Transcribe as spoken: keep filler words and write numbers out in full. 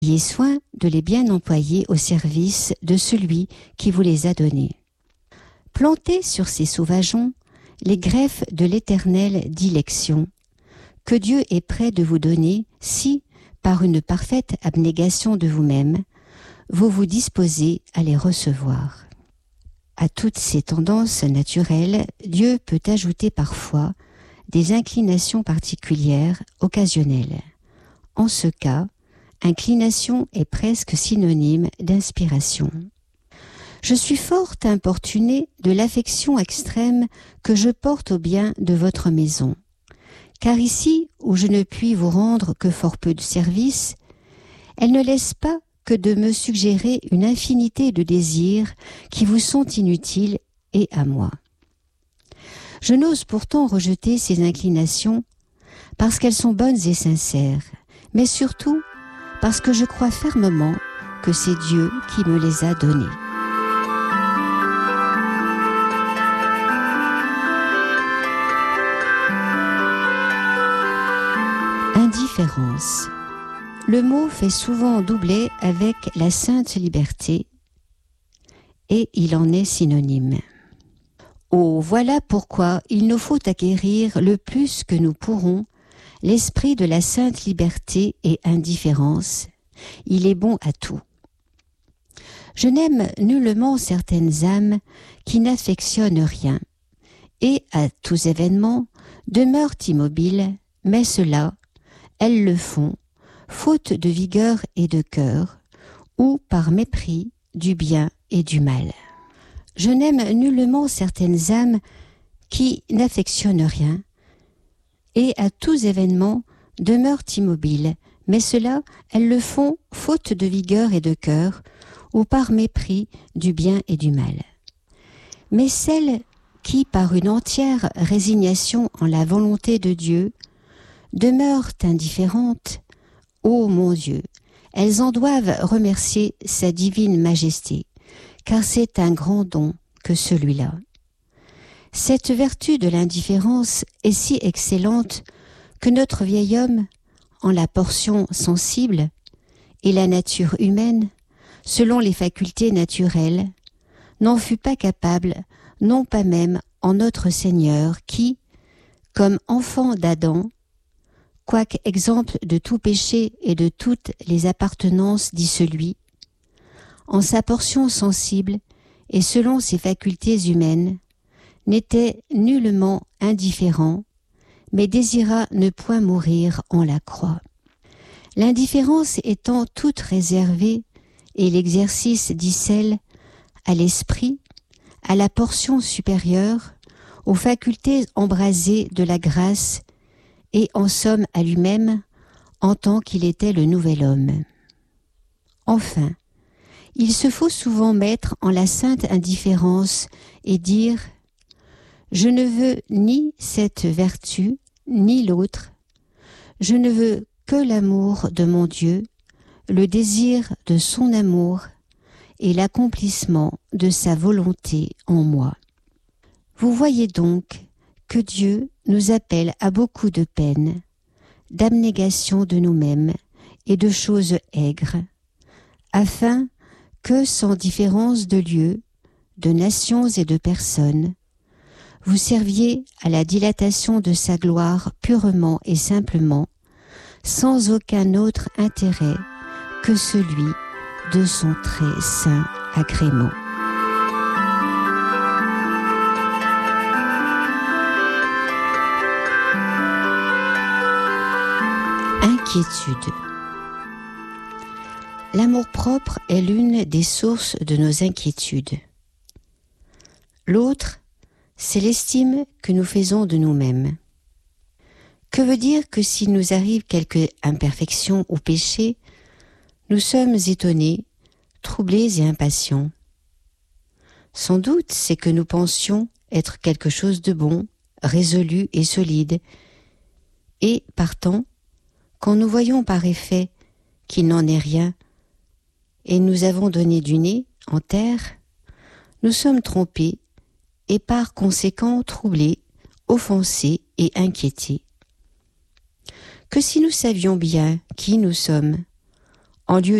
Ayez soin de les bien employer au service de celui qui vous les a donnés. Plantez sur ces sauvageons les greffes de l'éternelle dilection, que Dieu est prêt de vous donner si, par une parfaite abnégation de vous-même, vous vous disposez à les recevoir. À toutes ces tendances naturelles, Dieu peut ajouter parfois des inclinations particulières, occasionnelles. En ce cas, inclination est presque synonyme d'inspiration. Je suis fort importunée de l'affection extrême que je porte au bien de votre maison, car ici, où je ne puis vous rendre que fort peu de service, elle ne laisse pas que de me suggérer une infinité de désirs qui vous sont inutiles et à moi. Je n'ose pourtant rejeter ces inclinations parce qu'elles sont bonnes et sincères, mais surtout parce que je crois fermement que c'est Dieu qui me les a données. Indifférence. Le mot fait souvent doubler avec la sainte liberté et il en est synonyme. Oh, voilà pourquoi il nous faut acquérir le plus que nous pourrons l'esprit de la sainte liberté et indifférence. Il est bon à tout. Je n'aime nullement certaines âmes qui n'affectionnent rien et, à tous événements, demeurent immobiles, mais cela, elles le font, faute de vigueur et de cœur, ou par mépris du bien et du mal. Je n'aime nullement certaines âmes qui n'affectionnent rien, et à tous événements demeurent immobiles, mais cela, elles le font faute de vigueur et de cœur, ou par mépris du bien et du mal. Mais celles qui, par une entière résignation en la volonté de Dieu, demeurent indifférentes, ô mon Dieu, elles en doivent remercier sa divine majesté, car c'est un grand don que celui-là. Cette vertu de l'indifférence est si excellente que notre vieil homme, en la portion sensible, et la nature humaine, selon les facultés naturelles, n'en fut pas capable, non pas même en notre Seigneur qui, comme enfant d'Adam, quoique exemple de tout péché et de toutes les appartenances dissolues, en sa portion sensible et selon ses facultés humaines, n'était nullement indifférent, mais désira ne point mourir en la croix. L'indifférence étant toute réservée et l'exercice d'icelle à l'esprit, à la portion supérieure, aux facultés embrasées de la grâce et en somme à lui-même en tant qu'il était le nouvel homme. Enfin, il se faut souvent mettre en la sainte indifférence et dire « Je ne veux ni cette vertu, ni l'autre. Je ne veux que l'amour de mon Dieu, le désir de son amour et l'accomplissement de sa volonté en moi. » Vous voyez donc que Dieu nous appelle à beaucoup de peine, d'abnégation de nous-mêmes et de choses aigres, afin que, sans différence de lieu, de nations et de personnes, vous serviez à la dilatation de sa gloire purement et simplement, sans aucun autre intérêt que celui de son très saint agrément. Inquiétude. L'amour-propre est l'une des sources de nos inquiétudes. L'autre, c'est l'estime que nous faisons de nous-mêmes. Que veut dire que s'il nous arrive quelque imperfection ou péché, nous sommes étonnés, troublés et impatients? Sans doute, c'est que nous pensions être quelque chose de bon, résolu et solide, et, partant, quand nous voyons par effet qu'il n'en est rien, et nous avons donné du nez en terre, nous sommes trompés et par conséquent troublés, offensés et inquiétés. Que si nous savions bien qui nous sommes, en lieu